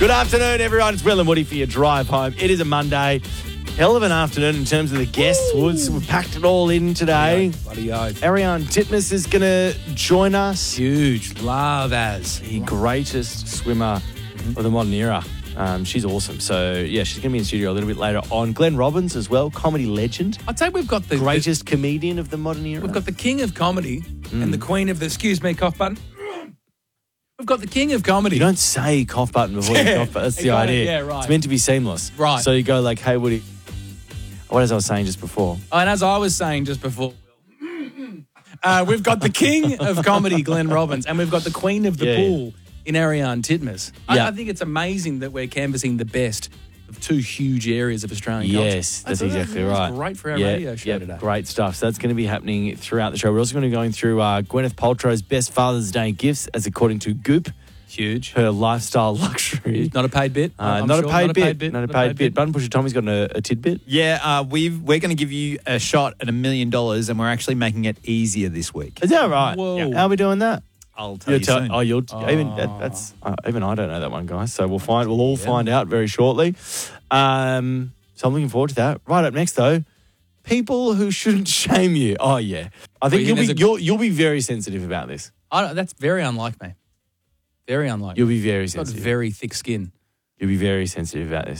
Good afternoon, everyone. It's Will and Woody for your drive home. It is a Monday. Hell of an afternoon in terms of the guests, Woods. We've packed it all in today. Bloody oath. Ariane Titmus is going to join us. Huge. Love as. The greatest swimmer of the modern era. She's awesome. So, yeah, she's going to be in the studio a little bit later on. Glenn Robbins as well, comedy legend. I'd say we've got the Greatest comedian of the modern era. We've got the king of comedy and the queen of the, excuse me, cough button. We've got the king of comedy. You don't say cough button before you cough button. That's the idea. Yeah, right. It's meant to be seamless. Right. So you go like, hey, Woody. What as I was saying just before. Oh, and as I was saying just before, we've got the king of comedy, Glenn Robbins, and we've got the queen of the pool in Ariane Titmus. Yeah. I think it's amazing that we're canvassing the best of two huge areas of Australian culture. Yes, that's exactly right. That's great for our radio show today. Great stuff. So that's going to be happening throughout the show. We're also going to be going through Gwyneth Paltrow's best Father's Day gifts, as according to Goop. Huge. Her lifestyle luxury. Not a paid bit. Not a paid bit. Not a paid bit. Button Pusher Tommy's got a tidbit. Yeah, we're going to give you a shot at $1 million, and we're actually making it easier this week. Is that right? Whoa. Yeah. How are we doing that? I'll tell you soon. Even I don't know that one, guys. So we'll all find out very shortly. So I'm looking forward to that. Right up next, though, people who shouldn't shame you. Oh yeah, I think you'll be very sensitive about this. That's very unlike me. Very unlike. You'll be very I've got sensitive. very thick skin. You'll be very sensitive about this.